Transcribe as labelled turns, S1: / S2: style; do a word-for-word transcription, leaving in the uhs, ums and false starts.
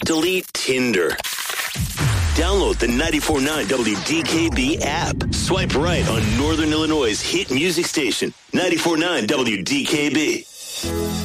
S1: Delete Tinder. Download the ninety-four point nine W D K B app. Swipe right on Northern Illinois' hit music station, ninety-four point nine W D K B.